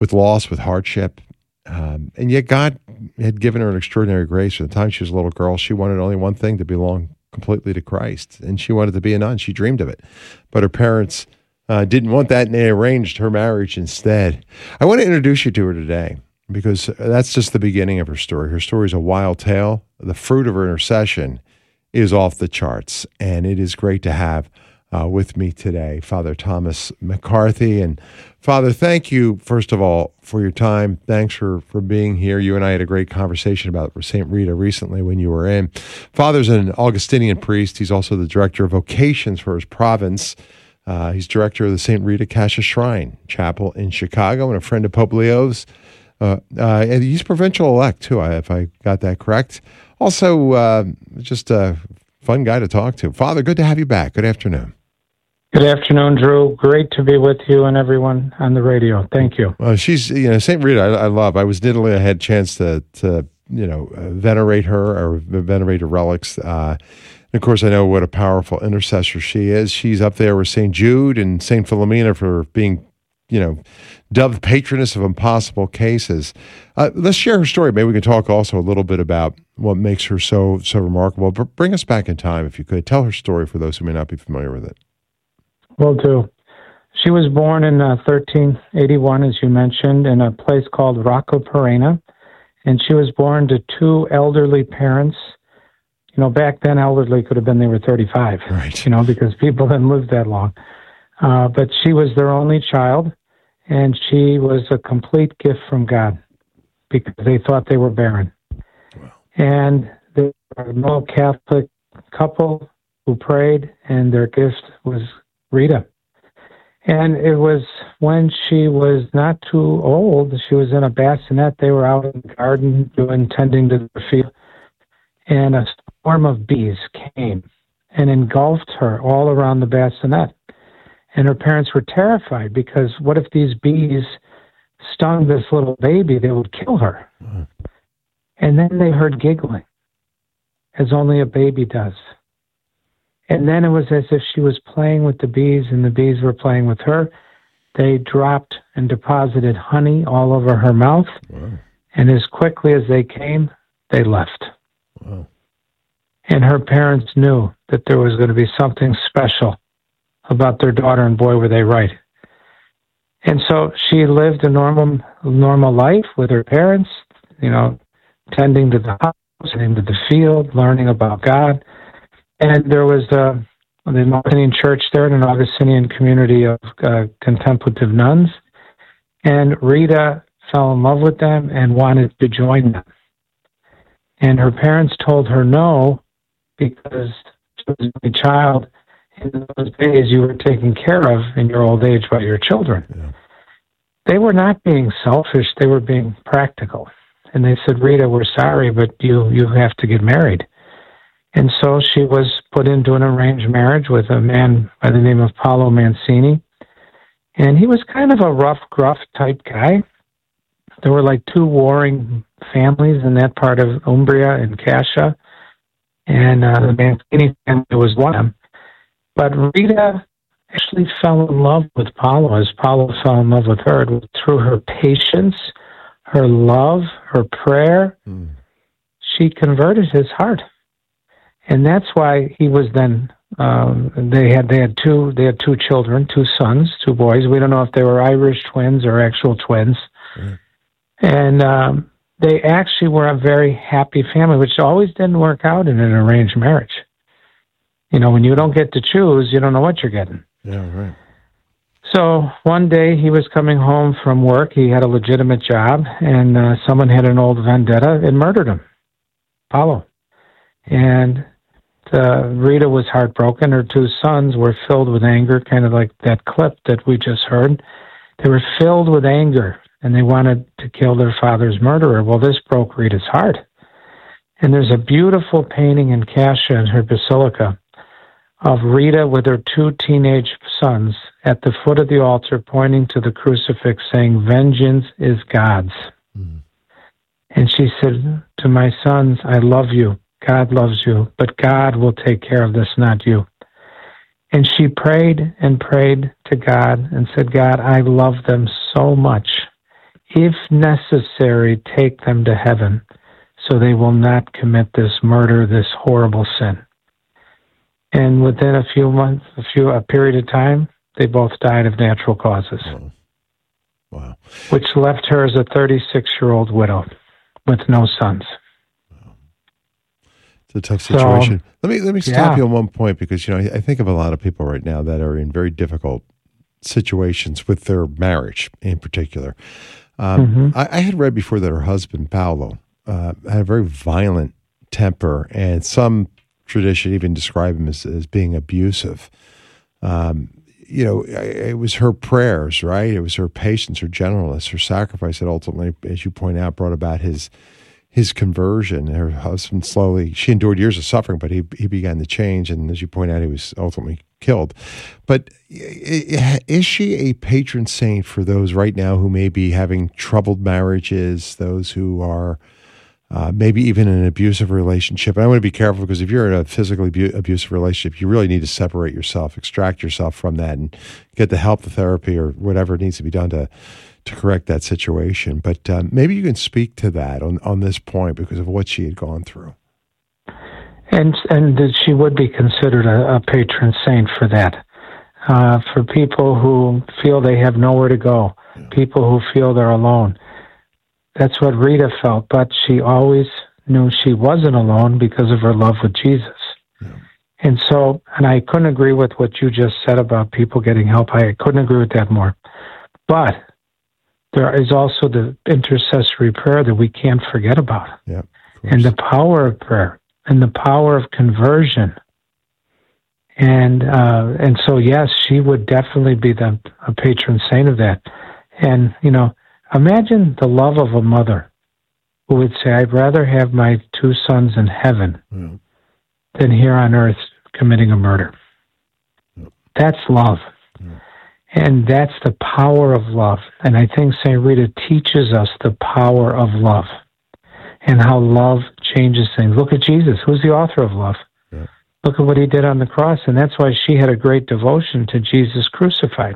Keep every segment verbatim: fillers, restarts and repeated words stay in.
with loss, with hardship. Um, and yet God had given her an extraordinary grace. From the time she was a little girl, she wanted only one thing, to belong completely to Christ. And she wanted to be a nun. She dreamed of it. But her parents uh, didn't want that, and they arranged her marriage instead. I want to introduce you to her today, because that's just the beginning of her story. Her story is a wild tale. The fruit of her intercession is off the charts. And it is great to have uh, with me today Father Thomas McCarthy. And Father, thank you, first of all, for your time. Thanks for, for being here. You and I had a great conversation about Saint Rita recently when you were in. Father's an Augustinian priest. He's also the director of vocations for his province. Uh, he's director of the Saint Rita Cascia Shrine Chapel in Chicago, and a friend of Pope Leo's. Uh, uh, and he's provincial elect, too, if I got that correct. Also, uh, just a fun guy to talk to. Father, good to have you back. Good afternoon. Good afternoon, Drew. Great to be with you and everyone on the radio. Thank you. Well, she's, you know, Saint Rita, I, I love. I was in Italy. I had a chance to, to you know, uh, venerate her or venerate her relics. Uh, and of course, I know what a powerful intercessor she is. She's up there with Saint Jude and Saint Philomena for being, you know, dubbed patroness of impossible cases. Uh, let's share her story. Maybe we can talk also a little bit about what makes her so so remarkable. But bring us back in time, if you could. Tell her story for those who may not be familiar with it. Will do. She was born in uh, thirteen eighty-one, as you mentioned, in a place called Rocco Perenna, and she was born to two elderly parents. You know, back then, elderly could have been they were thirty-five, right? You know, because people didn't live that long. Uh, but she was their only child, and she was a complete gift from God because they thought they were barren. Wow. And they were an old Catholic couple who prayed, and their gift was Rita. And it was when she was not too old, she was in a bassinet, they were out in the garden doing tending to the field, and a swarm of bees came and engulfed her all around the bassinet. And her parents were terrified, because what if these bees stung this little baby? They would kill her. Mm-hmm. And then they heard giggling, as only a baby does. And then it was as if she was playing with the bees and the bees were playing with her. They dropped and deposited honey all over her mouth. Wow. And as quickly as they came, they left. Wow. And her parents knew that there was going to be something special about their daughter, and boy, were they right. And so she lived a normal normal life with her parents, you know, tending to the house, tending to the field, learning about God. And there was uh, the Augustinian church there, an Augustinian community of uh, contemplative nuns. And Rita fell in love with them and wanted to join them. And her parents told her no, because she was a child. In those days, you were taken care of in your old age by your children. Yeah. They were not being selfish. They were being practical. And they said, Rita, we're sorry, but you, you have to get married. And so she was put into an arranged marriage with a man by the name of Paolo Mancini. And he was kind of a rough, gruff type guy. There were like two warring families in that part of Umbria and Cascia. And uh, the Mancini family was one of them. But Rita actually fell in love with Paolo, as Paolo fell in love with her. It was through her patience, her love, her prayer. Mm. She converted his heart. And that's why he was then. Um, they had they had two they had two children, two sons, two boys. We don't know if they were Irish twins or actual twins. Mm. And um, they actually were a very happy family, which always didn't work out in an arranged marriage. You know, when you don't get to choose, you don't know what you're getting. Yeah, right. So one day he was coming home from work. He had a legitimate job, and uh, someone had an old vendetta and murdered him, Paolo. And uh, Rita was heartbroken. Her two sons were filled with anger, kind of like that clip that we just heard. They were filled with anger, and they wanted to kill their father's murderer. Well, this broke Rita's heart. And there's a beautiful painting in Cascia in her basilica of Rita with her two teenage sons at the foot of the altar, pointing to the crucifix, saying, "Vengeance is God's." Mm-hmm. And she said to my sons, "I love you. God loves you, but God will take care of this, not you." And she prayed and prayed to God and said, "God, I love them so much. if necessary, take them to heaven so they will not commit this murder, this horrible sin. And within a few months, a few a period of time, they both died of natural causes. Wow. Wow. Which left her as a thirty-six-year-old widow with no sons. Wow. It's a tough situation. So, let me let me stop yeah. you on one point, because you know I, I think of a lot of people right now that are in very difficult situations with their marriage in particular. Um, mm-hmm. I, I had read before that her husband, Paolo, uh, had a very violent temper, and some tradition even describe him as, as being abusive. Um, you know, it was her prayers, right? It was her patience, her gentleness, her sacrifice that ultimately, as you point out, brought about his his conversion. Her husband slowly, she endured years of suffering, but he he began to change, and as you point out, he was ultimately killed. But is she a patron saint for those right now who may be having troubled marriages, those who are Uh, maybe even in an abusive relationship? And I want to be careful, because if you're in a physically abu- abusive relationship, you really need to separate yourself, extract yourself from that, and get the help, the therapy, or whatever needs to be done to to correct that situation. But um, maybe you can speak to that on, on this point because of what she had gone through. And and that she would be considered a, a patron saint for that. Uh, for people who feel they have nowhere to go, yeah. people who feel they're alone. That's what Rita felt, but she always knew she wasn't alone because of her love with Jesus. Yeah. And so, and I couldn't agree with what you just said about people getting help. I couldn't agree with that more. But there is also the intercessory prayer that we can't forget about. Yeah, and the power of prayer and the power of conversion. And uh, and so, yes, she would definitely be the a patron saint of that. And, you know, imagine the love of a mother who would say, I'd rather have my two sons in heaven yeah. than here on earth committing a murder. Yeah. That's love. Yeah. And that's the power of love. And I think Saint Rita teaches us the power of love and how love changes things. Look at Jesus. Who's the author of love? Yeah. Look at what he did on the cross. And that's why she had a great devotion to Jesus crucified.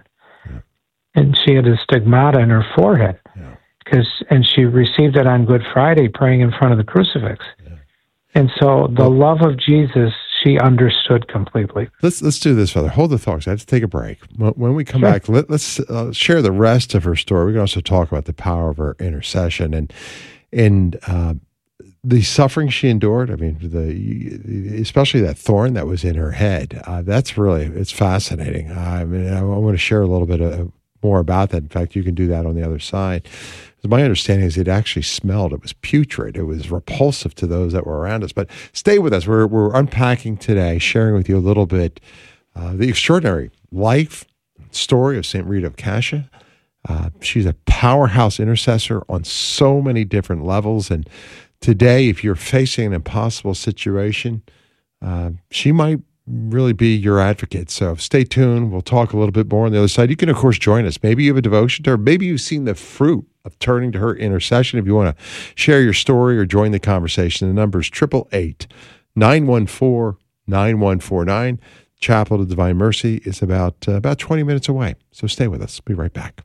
And she had a stigmata in her forehead, because yeah. and she received it on Good Friday, praying in front of the crucifix. Yeah. And so the well, love of Jesus, she understood completely. Let's let's do this, Father. Hold the thoughts. I have to take a break. When we come sure. back, let, let's uh, share the rest of her story. We can also talk about the power of her intercession and and uh, the suffering she endured. I mean, the especially that thorn that was in her head. Uh, that's really it's fascinating. Uh, I mean, I want to share a little bit of. more about that. In fact, you can do that on the other side. My understanding is it actually smelled. It was putrid. It was repulsive to those that were around us. But stay with us. We're we're unpacking today, sharing with you a little bit uh, the extraordinary life story of Saint Rita of Cascia. Uh, she's a powerhouse intercessor on so many different levels. And today, if you're facing an impossible situation, uh, she might really be your advocate. So stay tuned. We'll talk a little bit more on the other side. You can, of course, join us. Maybe you have a devotion to her. Maybe you've seen the fruit of turning to her intercession. If you want to share your story or join the conversation, the number is eight eight eight, nine one four, nine one four nine. Chapel of Divine Mercy is about uh, about twenty minutes away. So stay with us. Be right back.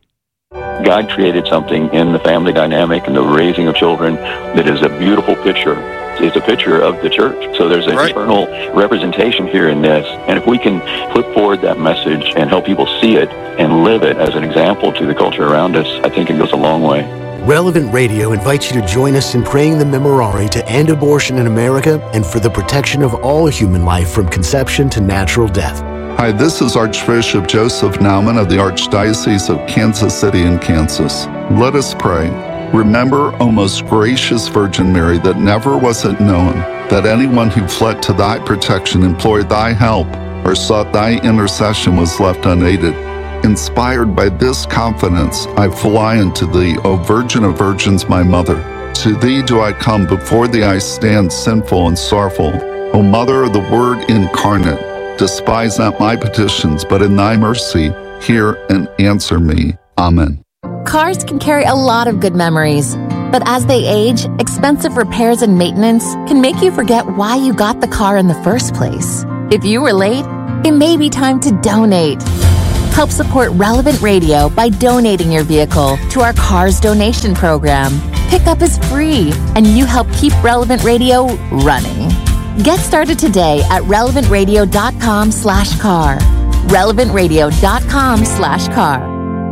God created something in the family dynamic and the raising of children that is a beautiful picture. It's a picture of the church. So there's an right. eternal representation here in this. And if we can put forward that message and help people see it and live it as an example to the culture around us, I think it goes a long way. Relevant Radio invites you to join us in praying the Memorare to end abortion in America and for the protection of all human life from conception to natural death. Hi, this is Archbishop Joseph Naumann of the Archdiocese of Kansas City in Kansas. Let us pray. Remember, O most gracious Virgin Mary, that never was it known that anyone who fled to thy protection, implored thy help, or sought thy intercession was left unaided. Inspired by this confidence, I fly unto thee, O Virgin of Virgins, my Mother. To thee do I come, before thee I stand sinful and sorrowful. O Mother of the Word incarnate, despise not my petitions, but in thy mercy hear and answer me. Amen. Cars can carry a lot of good memories, but as they age, expensive repairs and maintenance can make you forget why you got the car in the first place. If you were late, it may be time to donate. Help support Relevant Radio by donating your vehicle to our Cars donation program. Pickup is free, and you help keep Relevant Radio running. Get started today at relevantradio.com slash car. relevantradio.com slash car.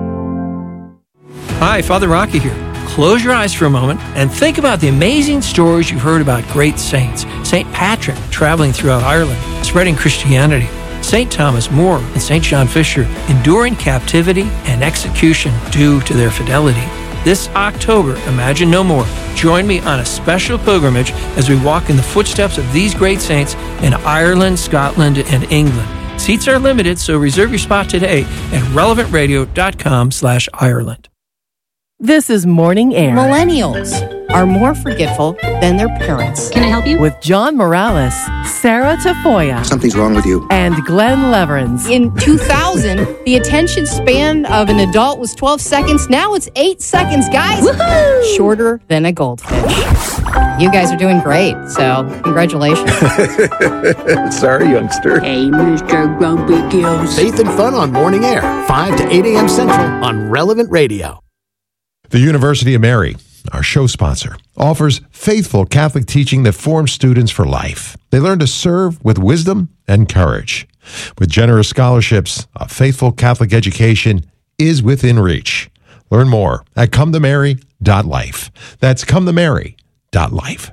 Hi, Father Rocky here. Close your eyes for a moment and think about the amazing stories you've heard about great saints. Saint Patrick traveling throughout Ireland, spreading Christianity. Saint Thomas More and Saint John Fisher enduring captivity and execution due to their fidelity. This October, Imagine No More. Join me on a special pilgrimage as we walk in the footsteps of these great saints in Ireland, Scotland, and England. Seats are limited, so reserve your spot today at relevantradio.com slash Ireland. This is Morning Air. Millennials are more forgetful than their parents. Can I help you? With John Morales, Sarah Tafoya. Something's wrong with you. And Glenn Leverins. In two thousand, the attention span of an adult was twelve seconds. Now it's eight seconds, guys. Woohoo! Shorter than a goldfish. You guys are doing great, so congratulations. Sorry, youngster. Hey, Mister Grumpy Gills. Faith and Fun on Morning Air, five to eight a.m. Central on Relevant Radio. The University of Mary, our show sponsor, offers faithful Catholic teaching that forms students for life. They learn to serve with wisdom and courage. With generous scholarships, a faithful Catholic education is within reach. Learn more at come to mary dot life. That's come to mary dot life.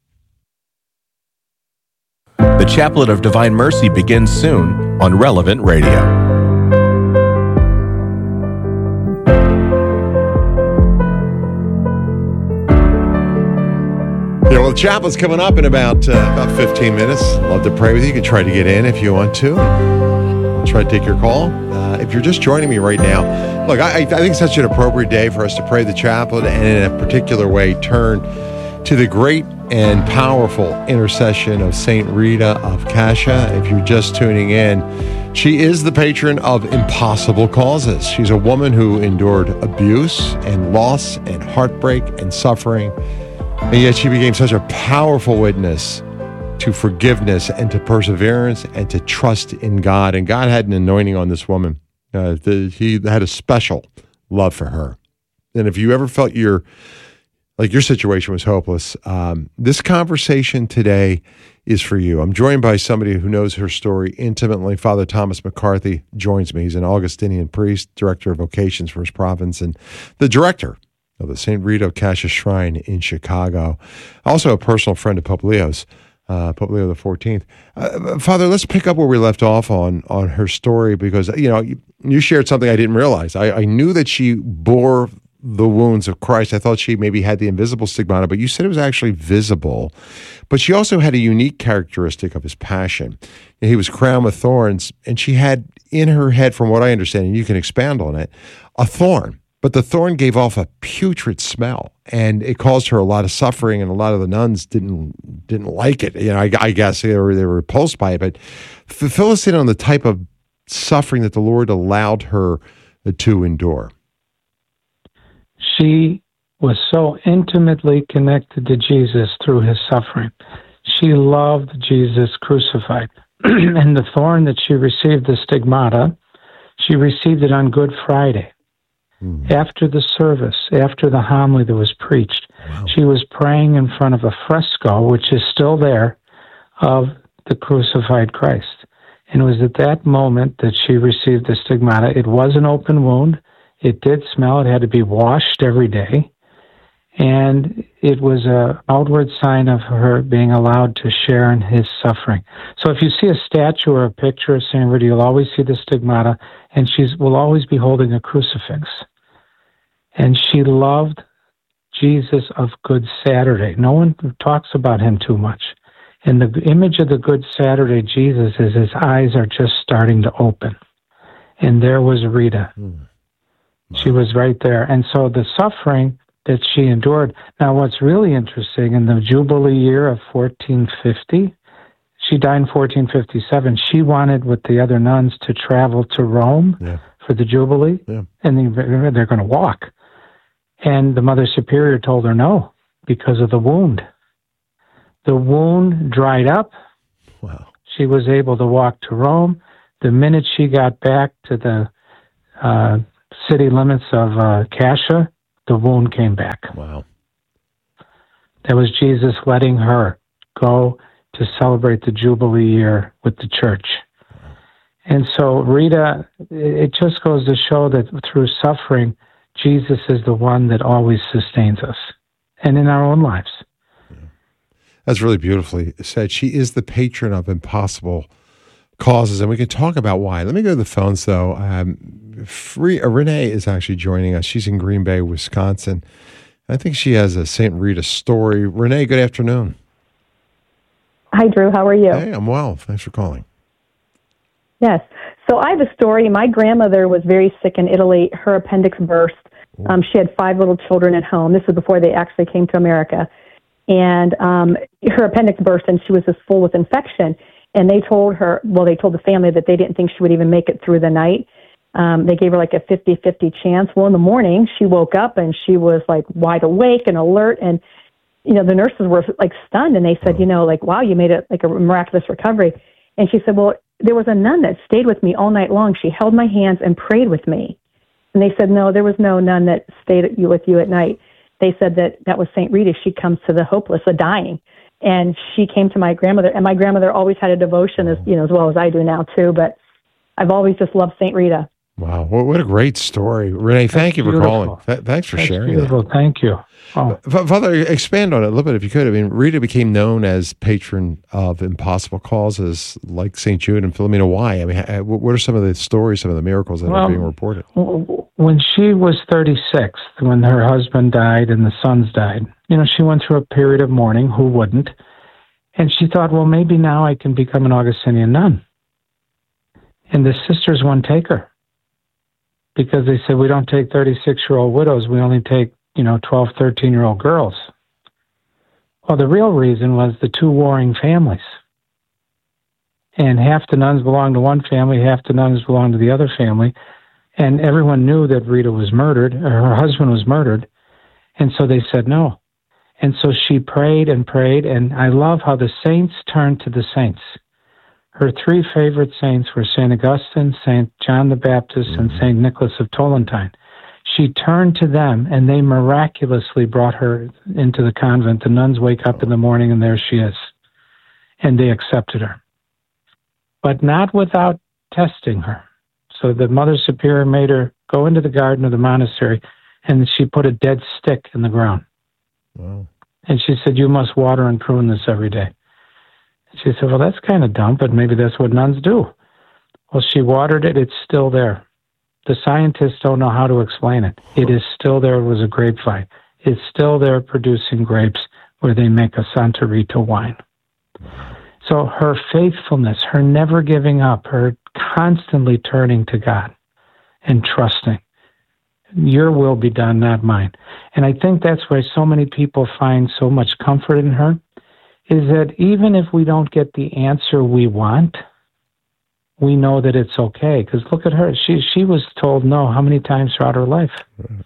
The Chaplet of Divine Mercy begins soon on Relevant Radio. Yeah, well, the chapel's coming up in about uh, about fifteen minutes. Love to pray with you. You can try to get in if you want to. I'll try to take your call. Uh, if you're just joining me right now, look, I, I think it's such an appropriate day for us to pray the chaplet and in a particular way turn to the great and powerful intercession of Saint Rita of Cascia. If you're just tuning in, she is the patron of impossible causes. She's a woman who endured abuse and loss and heartbreak and suffering. And yet she became such a powerful witness to forgiveness and to perseverance and to trust in God. And God had an anointing on this woman. Uh, the, he had a special love for her. And if you ever felt your like your situation was hopeless, um, this conversation today is for you. I'm joined by somebody who knows her story intimately. Father Thomas McCarthy joins me. He's an Augustinian priest, director of vocations for his province, and the director of the Saint Rita of Cascia Shrine in Chicago. Also a personal friend of Pope Leo's, uh, Pope Leo the fourteenth. Uh, Father, let's pick up where we left off on on her story, because, you know, you, you shared something I didn't realize. I, I knew that she bore the wounds of Christ. I thought she maybe had the invisible stigmata, but you said it was actually visible. But she also had a unique characteristic of his passion. He was crowned with thorns, and she had in her head, from what I understand, and you can expand on it, a thorn. But the thorn gave off a putrid smell, and it caused her a lot of suffering, and a lot of the nuns didn't didn't like it. You know, I, I guess they were they were repulsed by it. But fill us in on the type of suffering that the Lord allowed her to endure. She was so intimately connected to Jesus through his suffering. She loved Jesus crucified. And the thorn that she received, the stigmata, she received it on Good Friday. After the service, after the homily that was preached, wow. She was praying in front of a fresco, which is still there, of the crucified Christ. And it was at that moment that she received the stigmata. It was an open wound. It did smell. It had to be washed every day. And it was an outward sign of her being allowed to share in his suffering. So if you see a statue or a picture of Saint Rita, you'll always see the stigmata, and she will always be holding a crucifix. And she loved Jesus of Good Saturday. No one talks about him too much. And the image of the Good Saturday Jesus is his eyes are just starting to open. And there was Rita. Mm. Wow. She was right there. And so the suffering that she endured. Now, what's really interesting, in the Jubilee year of fourteen fifty, she died in fourteen fifty-seven, she wanted, with the other nuns, to travel to Rome yeah. for the Jubilee. Yeah. And they're going to walk. And the Mother Superior told her no, because of the wound. The wound dried up. Wow. She was able to walk to Rome. The minute she got back to the uh, city limits of uh, Cascia, the wound came back. Wow. That was Jesus letting her go to celebrate the Jubilee year with the church. And so, Rita, it just goes to show that through suffering, Jesus is the one that always sustains us, and in our own lives. That's really beautifully said. She is the patron of impossible causes, and we can talk about why. Let me go to the phones, though. Um, Free, uh, Renee is actually joining us. She's in Green Bay, Wisconsin. I think she has a Saint Rita story. Renee, good afternoon. Hi, Drew. How are you? Hey, I'm well. Thanks for calling. Yes. So I have a story. My grandmother was very sick in Italy. Her appendix burst. Um, she had five little children at home. This was before they actually came to America. And um, her appendix burst, and she was just full with infection. And they told her, well, they told the family that they didn't think she would even make it through the night. Um, they gave her like a fifty-fifty chance. Well, in the morning, she woke up, and she was like wide awake and alert. And, you know, the nurses were like stunned, and they said, you know, like, wow, you made it like a miraculous recovery. And she said, well, there was a nun that stayed with me all night long. She held my hands and prayed with me. And they said, no, there was no nun that stayed with you at night. They said that that was Saint Rita. She comes to the hopeless, the dying. And she came to my grandmother. And my grandmother always had a devotion, as you know, as well as I do now, too. But I've always just loved Saint Rita. Wow. What, what a great story. Renee, thank That's you for beautiful. calling. Th- thanks for That's sharing beautiful. that. Thank you. Oh. Father, expand on it a little bit if you could. I mean, Rita became known as patron of impossible causes like Saint Jude and Philomena. Why? I mean, what are some of the stories, some of the miracles that well, are being reported? When she was thirty-six, when her husband died and the sons died, you know, she went through a period of mourning. Who wouldn't? And she thought, well, maybe now I can become an Augustinian nun. And the sisters wouldn't take her because they said, we don't take thirty-six-year-old widows. We only take, you know, twelve, thirteen-year-old girls. Well, the real reason was the two warring families. And half the nuns belonged to one family, half the nuns belonged to the other family. And everyone knew that Rita was murdered, or her husband was murdered. And so they said no. And so she prayed and prayed. And I love how the saints turned to the saints. Her three favorite saints were Saint Augustine, Saint John the Baptist, and Saint Nicholas of Tolentine. She turned to them, and they miraculously brought her into the convent. The nuns wake up in the morning, and there she is. And they accepted her. But not without testing her. So the Mother Superior made her go into the garden of the monastery, and she put a dead stick in the ground. Wow. And she said, you must water and prune this every day. She said, well, that's kind of dumb, but maybe that's what nuns do. Well, she watered it. It's still there. The scientists don't know how to explain it. It is still there. It was a grapevine. It's still there producing grapes where they make a Santa Rita wine. So her faithfulness, her never giving up, her constantly turning to God and trusting, your will be done, not mine. And I think that's why so many people find so much comfort in her, is that even if we don't get the answer we want, we know that it's okay. Because look at her. She she was told no how many times throughout her life? Right.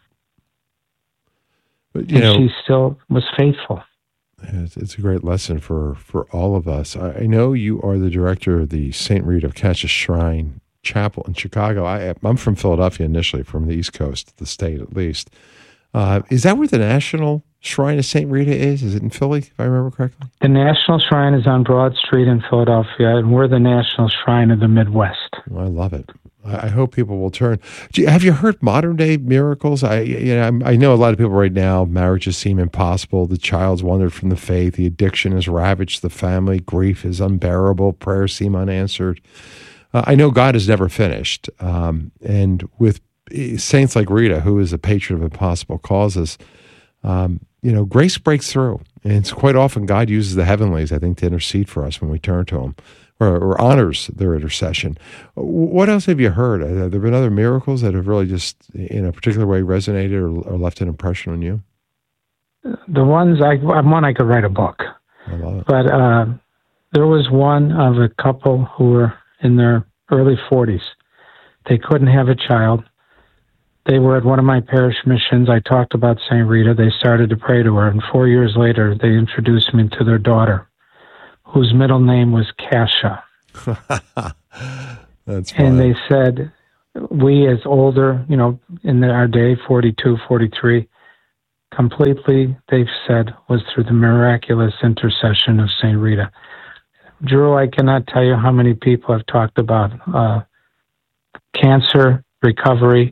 But, you and know, she still was faithful. It's, it's a great lesson for, for all of us. I, I know you are the director of the Saint Rita of Cascia Shrine Chapel in Chicago. I, I'm from Philadelphia initially, from the East Coast, the state at least. Uh, is that where the National Shrine of Saint Rita is? Is it in Philly, if I remember correctly? The National Shrine is on Broad Street in Philadelphia, and we're the National Shrine of the Midwest. Well, I love it. I hope people will turn. Do you, have you heard modern day miracles? I, you know, I know a lot of people right now, marriages seem impossible. The child's wandered from the faith. The addiction has ravaged the family. Grief is unbearable. Prayers seem unanswered. Uh, I know God is never finished. Um, and with saints like Rita, who is a patron of impossible causes, um, you know, grace breaks through. And it's quite often God uses the heavenlies, I think, to intercede for us when we turn to him. Or, or honors their intercession. What else have you heard? Have there been other miracles that have really just, in a particular way, resonated or, or left an impression on you? The ones, I, one I could write a book. I love it. But uh, there was one of a couple who were in their early forties. They couldn't have a child. They were at one of my parish missions. I talked about Saint Rita. They started to pray to her, and four years later, they introduced me to their daughter, whose middle name was Cascia. That's and funny. they said, we as older, you know, in our day, forty-two, forty-three, completely, they've said, was through the miraculous intercession of Saint Rita. Drew, I cannot tell you how many people have talked about uh, cancer, recovery,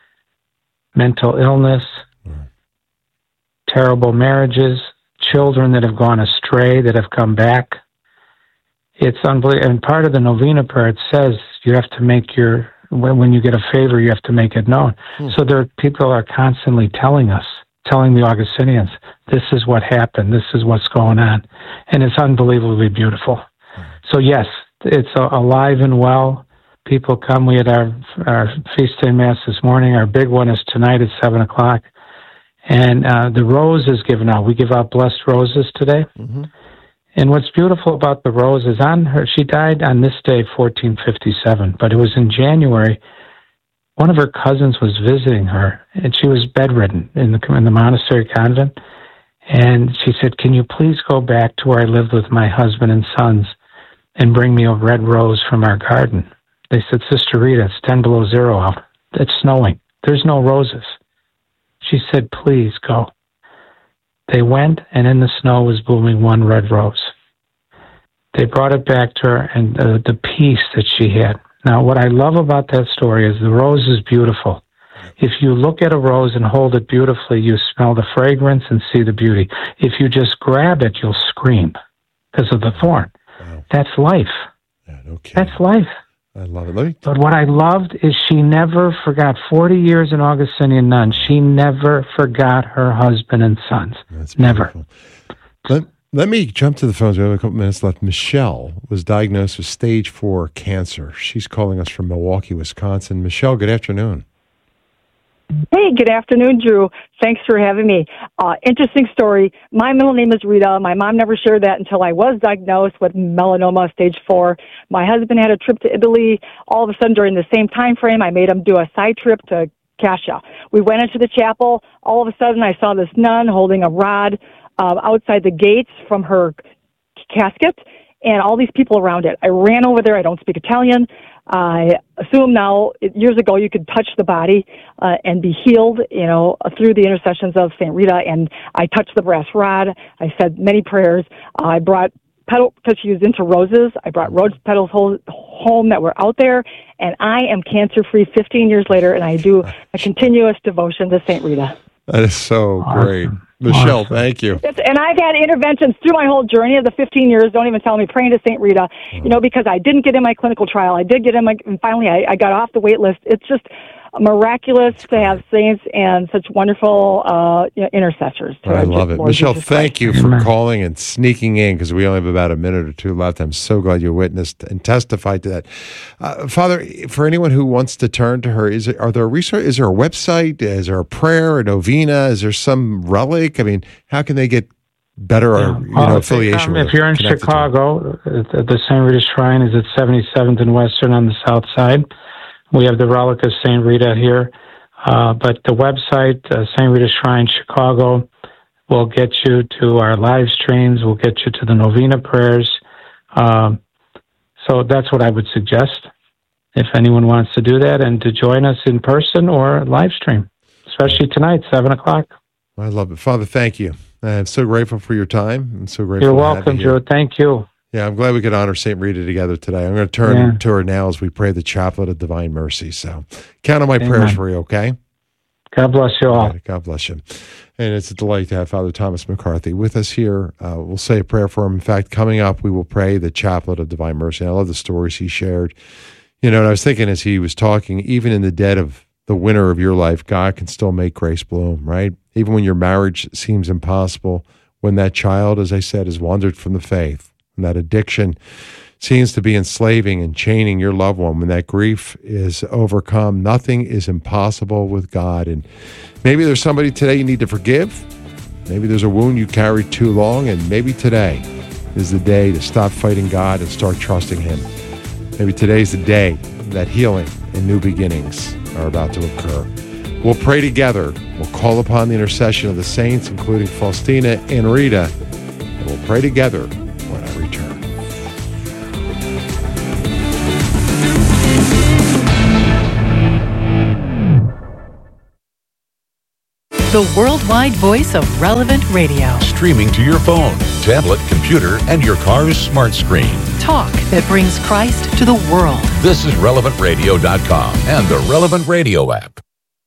mental illness, mm. terrible marriages, children that have gone astray, that have come back. It's unbelievable. And part of the novena prayer, it says you have to make your, when, when you get a favor, you have to make it known. Hmm. So there are people are constantly telling us, telling the Augustinians, this is what happened, this is what's going on. And it's unbelievably beautiful. Hmm. So yes, it's uh, alive and well. People come. We had our, our feast day mass this morning. Our big one is tonight at seven o'clock. And uh, the rose is given out. We give out blessed roses today. Mm-hmm. And what's beautiful about the rose is on her, she died on this day, fourteen fifty-seven, but it was in January. One of her cousins was visiting her, and she was bedridden in the, in the monastery convent. And she said, can you please go back to where I lived with my husband and sons and bring me a red rose from our garden? They said, Sister Rita, it's ten below zero out. It's snowing. There's no roses. She said, please go. They went, and in the snow was blooming one red rose. They brought it back to her, and uh, the peace that she had. Now, what I love about that story is the rose is beautiful. If you look at a rose and hold it beautifully, you smell the fragrance and see the beauty. If you just grab it, you'll scream because of the thorn. Wow. That's life. Yeah, no kidding. That's life. I love it. Let me... But what I loved is she never forgot, forty years in Augustinian nun, she never forgot her husband and sons. That's never. Let, let me jump to the phones. We have a couple minutes left. Michelle was diagnosed with stage four cancer. She's calling us from Milwaukee, Wisconsin. Michelle, good afternoon. Hey, good afternoon, Drew. Thanks for having me. Uh, interesting story. My middle name is Rita. My mom never shared that until I was diagnosed with melanoma stage four. My husband had a trip to Italy. All of a sudden, during the same time frame, I made him do a side trip to Cascia. We went into the chapel. All of a sudden, I saw this nun holding a rod uh, outside the gates from her casket, and all these people around it. I ran over there. I don't speak Italian. I assume now, years ago, you could touch the body uh, and be healed, you know, through the intercessions of Saint Rita. And I touched the brass rod. I said many prayers. Uh, I brought petals, because she was into roses. I brought rose petals home that were out there. And I am cancer-free fifteen years later, and I do a continuous devotion to Saint Rita. That is so awesome. Great. Michelle, awesome. Thank you. It's, and I've had interventions through my whole journey of the fifteen years. Don't even tell me, praying to Saint Rita, oh. you know, because I didn't get in my clinical trial. I did get in my, and finally I, I got off the wait list. It's just miraculous to have saints and such wonderful uh, you know, intercessors. I love it. Michelle, thank you for calling and sneaking in, because we only have about a minute or two left. I'm so glad you witnessed and testified to that. Uh, Father, for anyone who wants to turn to her, is it, are there resources? Is there a website? Is there a prayer, a novena? Is there some relic? I mean, how can they get better yeah. you know, uh, affiliation um, with If you're in Chicago, the Saint Rita Shrine is at seventy-seventh and Western on the south side. We have the relic of Saint Rita here, uh, but the website, uh, Saint Rita Shrine Chicago, will get you to our live streams, will get you to the novena prayers. Um, so that's what I would suggest if anyone wants to do that, and to join us in person or live stream, especially tonight, seven o'clock. I love it. Father, thank you. I'm so grateful for your time. I'm so grateful. You're welcome, Joe. Thank you. Yeah, I'm glad we could honor Saint Rita together today. I'm going to turn yeah. to her now as we pray the Chaplet of Divine Mercy. So count on my Amen. Prayers for you, okay? God bless you all. Right, God bless you. And it's a delight to have Father Thomas McCarthy with us here. Uh, we'll say a prayer for him. In fact, coming up, we will pray the Chaplet of Divine Mercy. And I love the stories he shared. You know, and I was thinking as he was talking, even in the dead of the winter of your life, God can still make grace bloom, right? Even when your marriage seems impossible, when that child, as I said, has wandered from the faith, and that addiction seems to be enslaving and chaining your loved one, when that grief is overcome, nothing is impossible with God. And maybe there's somebody today you need to forgive. Maybe there's a wound you carried too long, and maybe today is the day to stop fighting God and start trusting Him. Maybe today's the day that healing and new beginnings are about to occur. We'll pray together. We'll call upon the intercession of the saints, including Faustina and Rita, and we'll pray together when I return. the worldwide voice of Relevant Radio. Streaming to your phone, tablet, computer, and your car's smart screen. Talk that brings Christ to the world. This is relevant radio dot com and the Relevant Radio app.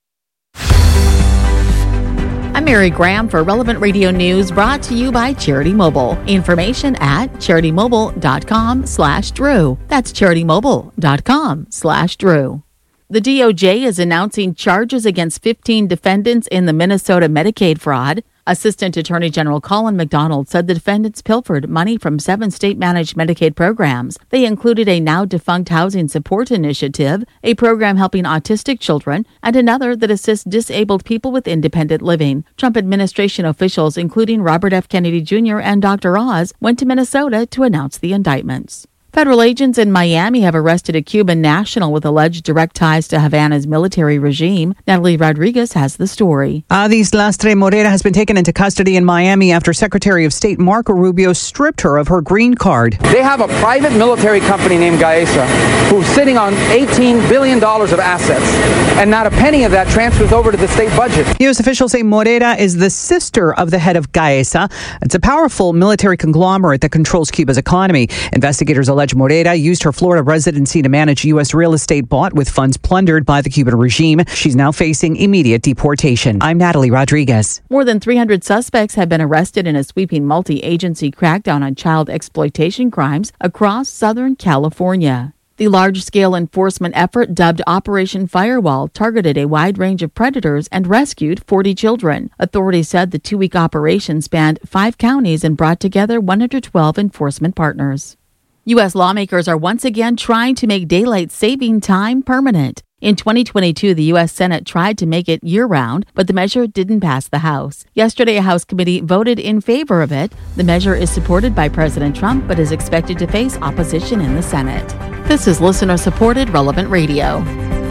I'm Mary Graham for Relevant Radio News, brought to you by Charity Mobile. Information at CharityMobile.com slash Drew. That's CharityMobile.com slash Drew. The D O J is announcing charges against fifteen defendants in the Minnesota Medicaid fraud. Assistant Attorney General Colin McDonald said the defendants pilfered money from seven state-managed Medicaid programs. They included a now-defunct housing support initiative, a program helping autistic children, and another that assists disabled people with independent living. Trump administration officials, including Robert F. Kennedy Junior and Doctor Oz, went to Minnesota to announce the indictments. Federal agents in Miami have arrested a Cuban national with alleged direct ties to Havana's military regime. Natalie Rodriguez has the story. Adis Lastre Morera has been taken into custody in Miami after Secretary of State Marco Rubio stripped her of her green card. They have a private military company named Gaesa who's sitting on eighteen billion dollars of assets, and not a penny of that transfers over to the state budget. U S officials say Morera is the sister of the head of Gaesa. It's a powerful military conglomerate that controls Cuba's economy. Investigators allege Morera used her Florida residency to manage U S real estate bought with funds plundered by the Cuban regime. She's now facing immediate deportation. I'm Natalie Rodriguez. More than three hundred suspects have been arrested in a sweeping multi-agency crackdown on child exploitation crimes across Southern California. The large-scale enforcement effort, dubbed Operation Firewall, targeted a wide range of predators and rescued forty children. Authorities said the two-week operation spanned five counties and brought together one hundred twelve enforcement partners. U S lawmakers are once again trying to make daylight saving time permanent. In twenty twenty-two, the U S Senate tried to make it year-round, but the measure didn't pass the House. Yesterday, a House committee voted in favor of it. The measure is supported by President Trump, but is expected to face opposition in the Senate. This is listener-supported Relevant Radio.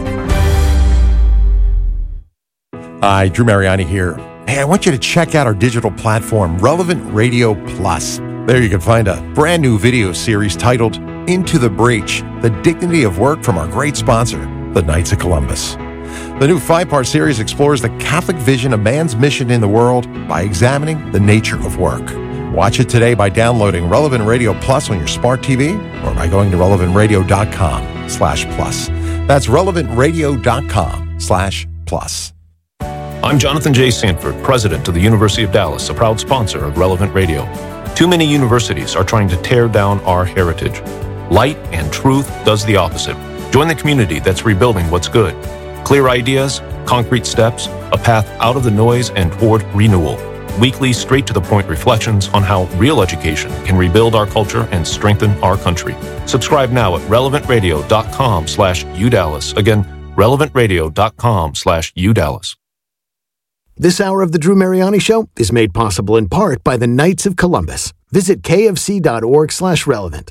Hi, Drew Mariani here. Hey, I want you to check out our digital platform, Relevant Radio Plus. There you can find a brand new video series titled Into the Breach, The Dignity of Work from our great sponsor, the Knights of Columbus. The new five-part series explores the Catholic vision of man's mission in the world by examining the nature of work. Watch it today by downloading Relevant Radio Plus on your smart T V or by going to relevant radio dot com slash plus. That's relevant radio dot com slash plus. I'm Jonathan J. Sanford, president of the University of Dallas, a proud sponsor of Relevant Radio. Too many universities are trying to tear down our heritage. Light and truth does the opposite. Join the community that's rebuilding what's good. Clear ideas, concrete steps, a path out of the noise and toward renewal. Weekly, straight-to-the-point reflections on how real education can rebuild our culture and strengthen our country. Subscribe now at relevant radio dot com slash U Dallas. Again, relevant radio dot com slash U Dallas. This hour of the Drew Mariani Show is made possible in part by the Knights of Columbus. Visit kfc.org slash relevant.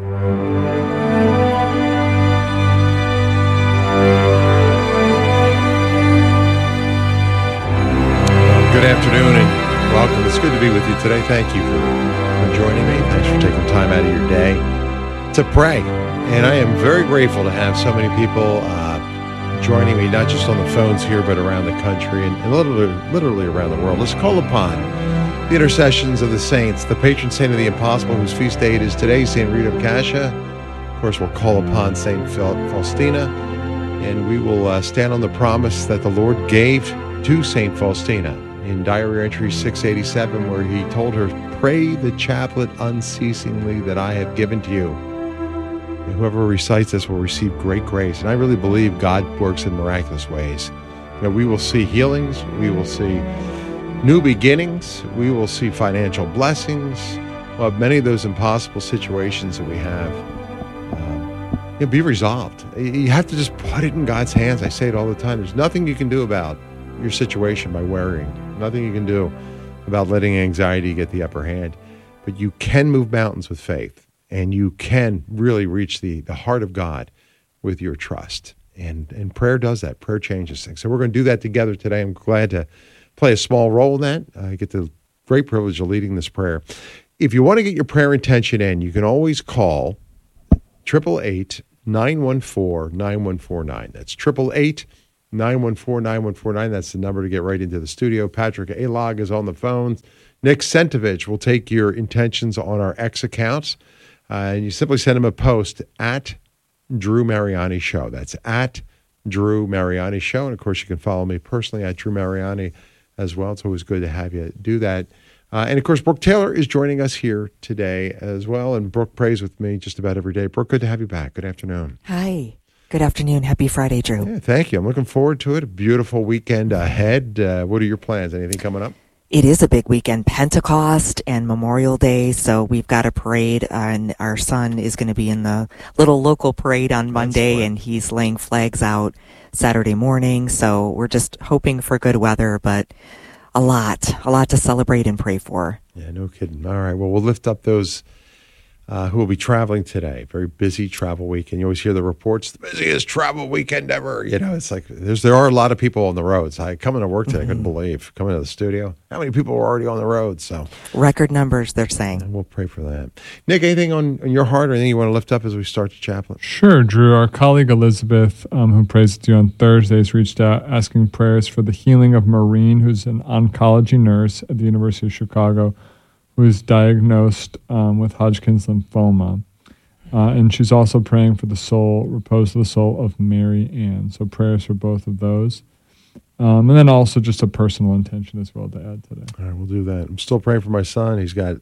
Good afternoon and welcome. It's good to be with you today. Thank you for, for joining me. Thanks for taking time out of your day to pray. And I am very grateful to have so many people uh, joining me, not just on the phones here, but around the country and, and literally, literally around the world. Let's call upon the intercessions of the saints, the patron saint of the impossible, whose feast day it is today, Saint Rita of Cascia. Of course, we'll call upon Saint Faustina, and we will uh, stand on the promise that the Lord gave to Saint Faustina in diary entry six eighty-seven, where he told her, "Pray the chaplet unceasingly that I have given to you. And whoever recites this will receive great grace." And I really believe God works in miraculous ways. You know, we will see healings, we will see new beginnings, we will see financial blessings. Well, many of those impossible situations that we have, um, you know, be resolved. You have to just put it in God's hands. I say it all the time. There's nothing you can do about your situation by worrying. Nothing you can do about letting anxiety get the upper hand. But you can move mountains with faith. And you can really reach the, the heart of God with your trust. And, and prayer does that. Prayer changes things. So we're going to do that together today. I'm glad to play a small role in that. I get the great privilege of leading this prayer. If you want to get your prayer intention in, you can always call eight eight eight, nine one four, nine one four nine. That's eight eight eight, nine one four, nine one four nine. That's the number to get right into the studio. Patrick Alog is on the phone. Nick Sentovich will take your intentions on our X accounts. Uh, and you simply send him a post at Drew Mariani Show. That's at Drew Mariani Show. And, of course, you can follow me personally at Drew Mariani as well. It's always good to have you do that. Uh, and, of course, Brooke Taylor is joining us here today as well. And Brooke prays with me just about every day. Brooke, good to have you back. Good afternoon. Hi. Good afternoon. Happy Friday, Drew. Yeah, thank you. I'm looking forward to it. A beautiful weekend ahead. Uh, what are your plans? Anything coming up? It is a big weekend, Pentecost and Memorial Day, so we've got a parade, uh, and our son is going to be in the little local parade on Monday, and he's laying flags out Saturday morning, so we're just hoping for good weather, but a lot, a lot to celebrate and pray for. Yeah, no kidding. All right, well, we'll lift up those uh, who will be traveling today. Very busy travel weekend. You always hear the reports, the busiest travel weekend ever. You know, it's like there's there are a lot of people on the roads. I coming to work today, mm-hmm. I couldn't believe coming to the studio how many people were already on the road. So record numbers, they're saying. And we'll pray for that. Nick, anything on, on your heart or anything you want to lift up as we start the chaplain? Sure, Drew. Our colleague Elizabeth, um, who prays with you on Thursdays, reached out asking prayers for the healing of Maureen, who's an oncology nurse at the University of Chicago, who is diagnosed um, with Hodgkin's lymphoma. Uh, and she's also praying for the soul, repose of the soul of Mary Ann. So prayers for both of those. Um, and then also just a personal intention as well to add today. All right, we'll do that. I'm still praying for my son. He's got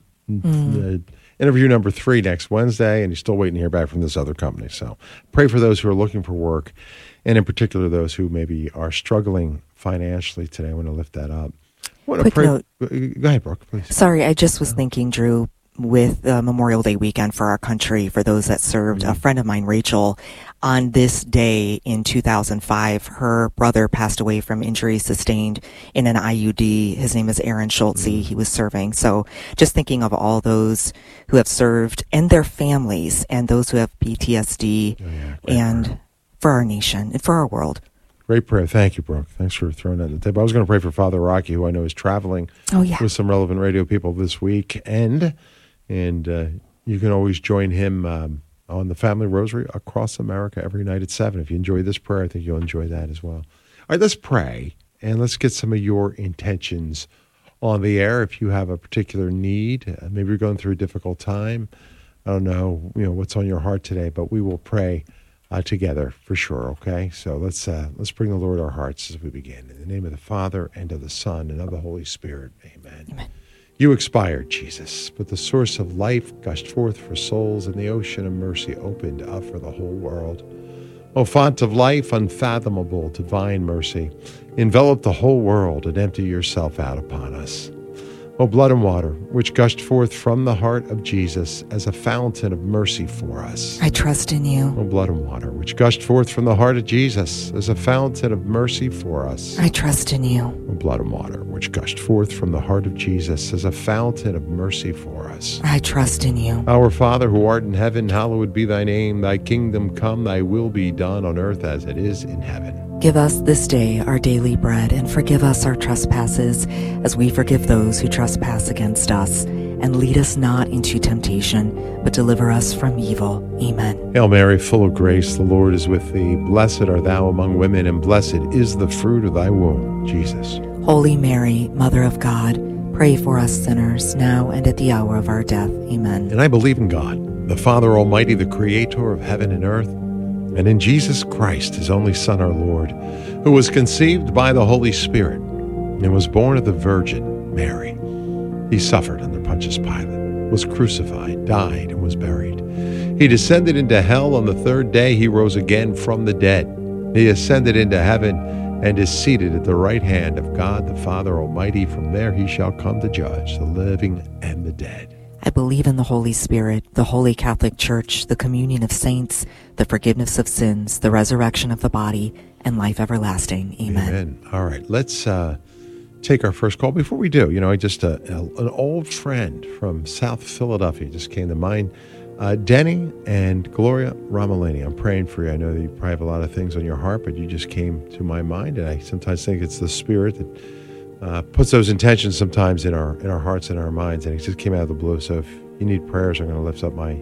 mm. uh, interview number three next Wednesday, and he's still waiting to hear back from this other company. So pray for those who are looking for work, and in particular those who maybe are struggling financially today. I want to lift that up. Quick pray- note. Go ahead, Brooke, please. Sorry, I just was thinking, Drew, with uh, Memorial Day weekend for our country, for those that served, mm-hmm. a friend of mine, Rachel, on this day in two thousand five, her brother passed away from injuries sustained in an I U D. His name is Aaron Schultze. Mm-hmm. He was serving. So just thinking of all those who have served and their families and those who have P T S D oh, yeah. and prayer. For our nation and for our world. Great prayer. Thank you, Brooke. Thanks for throwing that on the table. I was going to pray for Father Rocky, who I know is traveling oh, yeah. with some relevant radio people this week. And, and uh, you can always join him um, on the Family Rosary across America every night at seven. If you enjoy this prayer, I think you'll enjoy that as well. All right, let's pray, and let's get some of your intentions on the air. If you have a particular need, uh, maybe you're going through a difficult time. I don't know, you know, what's on your heart today, but we will pray Uh, together for sure. Okay, so let's uh, let's bring the Lord our hearts as we begin. In the name of the Father and of the Son and of the Holy Spirit. Amen. Amen. You expired, Jesus, but the source of life gushed forth for souls, and the ocean of mercy opened up for the whole world. O font of life, unfathomable divine mercy, envelop the whole world and empty yourself out upon us. O blood and water, which gushed forth from the heart of Jesus as a fountain of mercy for us. I trust in you. O blood and water, which gushed forth from the heart of Jesus as a fountain of mercy for us. I trust in you. O blood and water, which gushed forth from the heart of Jesus as a fountain of mercy for us. I trust in you. Our Father, who art in heaven, hallowed be thy name. Thy kingdom come, thy will be done on earth as it is in heaven. Give us this day our daily bread, and forgive us our trespasses, as we forgive those who trespass against us. And lead us not into temptation, but deliver us from evil. Amen. Hail Mary, full of grace, the Lord is with thee. Blessed art thou among women, and blessed is the fruit of thy womb, Jesus. Holy Mary, Mother of God, pray for us sinners, now and at the hour of our death. Amen. And I believe in God, the Father Almighty, the Creator of heaven and earth, and in Jesus Christ, his only Son, our Lord, who was conceived by the Holy Spirit and was born of the Virgin Mary. He suffered under Pontius Pilate, was crucified, died, and was buried. He descended into hell. On the third day he rose again from the dead. He ascended into heaven and is seated at the right hand of God the Father Almighty. From there he shall come to judge the living and the dead. I believe in the Holy Spirit, the Holy Catholic Church, the communion of saints, the forgiveness of sins, the resurrection of the body, and life everlasting. Amen. Amen. All right, let's uh, take our first call. Before we do, you know, I just, uh, an old friend from South Philadelphia just came to mind. Uh, Denny and Gloria Ramalini, I'm praying for you. I know that you probably have a lot of things on your heart, but you just came to my mind, and I sometimes think it's the Spirit that Uh, puts those intentions sometimes in our in our hearts and our minds, and it just came out of the blue. So if you need prayers, I'm going to lift up my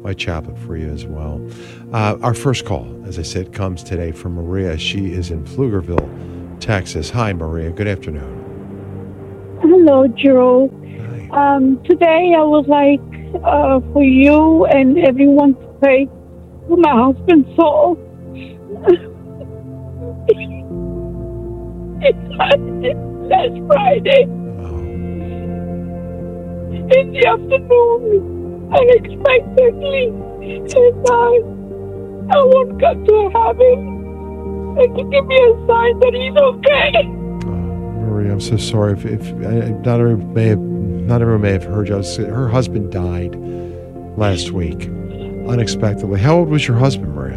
my chaplet for you as well. Uh, our first call, as I said, comes today from Maria. She is in Pflugerville, Texas. Hi, Maria. Good afternoon. Hello, Drew. Um, today I would like uh, for you and everyone to pray for my husband's soul. It died last Friday in the afternoon, unexpectedly, and I, I want God to have him and to give me a sign that he's okay. Maria, I'm so sorry. If, if not everyone may have, not everyone may have heard you. Her husband died last week, unexpectedly. How old was your husband, Maria?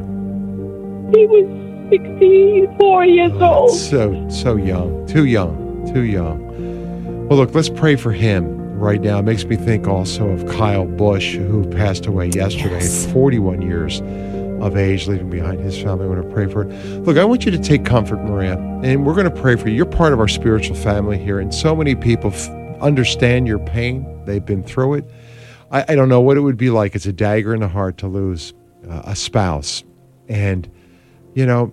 He was sixty-four years oh, old. So so young, too young, too young. Well, look, let's pray for him right now. It makes me think also of Kyle Bush, who passed away yesterday yes. at forty-one years of age, leaving behind his family. I want to pray for it. Look, I want you to take comfort, Maria, and we're going to pray for you. You're part of our spiritual family here, and so many people f- understand your pain. They've been through it. I, I don't know what it would be like. It's a dagger in the heart to lose uh, a spouse. And, you know,